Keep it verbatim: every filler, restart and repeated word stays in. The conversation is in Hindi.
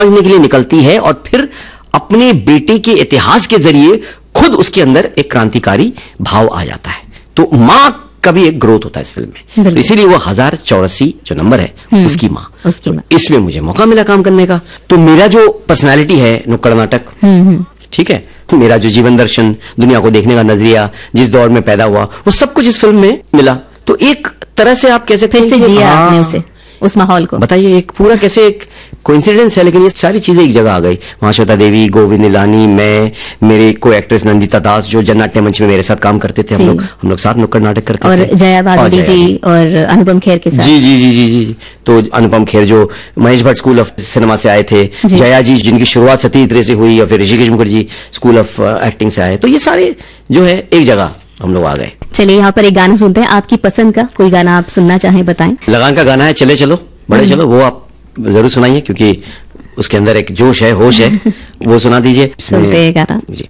समझने के लिए निकलती है और फिर अपने बेटे के इतिहास के जरिए खुद उसके अंदर एक क्रांतिकारी भाव आ जाता है। तो मां का भी एक ग्रोथ होता है इस फिल्म में, तो इसीलिए वो हजार चौरासी जो नंबर है उसकी मां, उसकी मां। इसमें मुझे मौका मिला काम करने का, तो मेरा जो पर्सनालिटी है नुक्कड़ नाटक, ठीक है, मेरा जो जीवन दर्शन, दुनिया को देखने का नजरिया जिस दौर में पैदा हुआ, वो सब कुछ इस फिल्म में मिला। तो एक तरह से आप कैसे कैसे जिया आपने उसे, उस माहौल को, बताइए, एक पूरा कैसे एक कोइंसिडेंस है, लेकिन ये सारी चीजें एक जगह आ गई। वहां श्वेता देवी, गोविंद निलानी, मैं, मेरे को एक्ट्रेस नंदिता दास जो जननाट्य मंच में मेरे साथ काम करते थे, हम लोग हम लोग साथ नुक्कड़ नाटक करते और थे, जया भादुड़ी जी और अनुपम खेर के साथ। जी जी जी जी जी तो अनुपम खेर जो Mahesh Bhatt school of cinema से आए थे, जया जी जिनकी शुरुआत सती तरह से हुई, और फिर Rishikesh Mukherjee school of acting से आए, तो ये सारे जो है एक जगह हम लोग आ गए। चलिए यहाँ पर एक गाना सुनते हैं, आपकी पसंद का कोई गाना आप सुनना चाहें बताएं। लगान का गाना है चले चलो बड़े चलो, वो आप जरूर सुनाइए, क्योंकि उसके अंदर एक जोश है, होश है, वो सुना दीजिए। सुनते हैं गाना। जी।